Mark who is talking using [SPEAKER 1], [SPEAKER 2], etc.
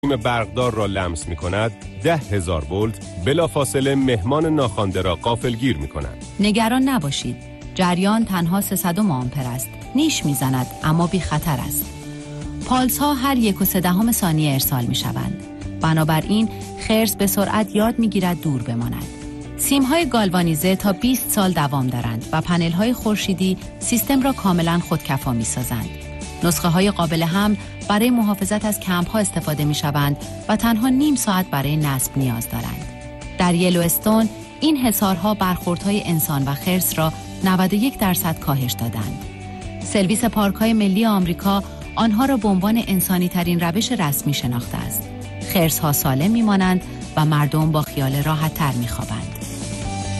[SPEAKER 1] برقدار را لمس می کند 10,000 ولت بلافاصله مهمان ناخوانده را غافلگیر می کند.
[SPEAKER 2] نگران نباشید. جریان تنها 300 آمپر است. نیش می زند اما بی خطر است. پالس ها هر 1.3 ثانیه ارسال می شوند. بنابراین خرس به سرعت یاد می گیرد دور بماند. سیم های گالوانیزه تا 20 سال دوام دارند و پنل های خورشیدی سیستم را کاملا خودکفا می سازند. نسخه های قابل حمل برای محافظت از کمپ ها استفاده می شوند و تنها نیم ساعت برای نصب نیاز دارند. در یلوستون این حصارها برخوردهای انسان و خرس را 91% کاهش دادند. سرویس پارک های ملی آمریکا آنها را به عنوان انسانی ترین روش رسمی شناخته است. خرس ها سالم می مانند و مردم با خیال راحت تر می خوابند.